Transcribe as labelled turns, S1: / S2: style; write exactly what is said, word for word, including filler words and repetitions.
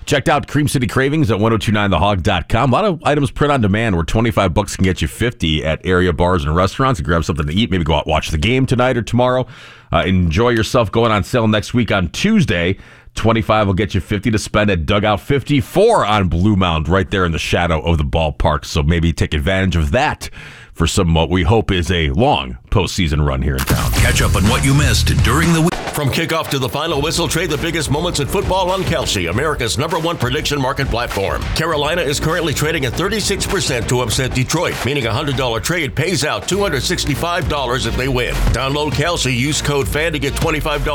S1: Checked out Cream City Cravings at ten twenty-nine the hog dot com. A lot of items print on demand where twenty-five bucks can get you fifty at area bars and restaurants. And grab something to eat. Maybe go out and watch the game tonight or tomorrow. Uh, enjoy yourself. Going on sale next week on Tuesday. twenty-five will get you fifty to spend at Dugout fifty-four on Blue Mound, right there in the shadow of the ballpark. So maybe take advantage of that for some what we hope is a long postseason run here in town.
S2: Catch up on what you missed during the week.
S3: From kickoff to the final whistle, trade the biggest moments in football on Kelsey, America's number one prediction market platform. Carolina is currently trading at thirty-six percent to upset Detroit, meaning a one hundred dollars trade pays out two hundred sixty-five dollars if they win. Download Kelsey, use code FAN to get twenty-five dollars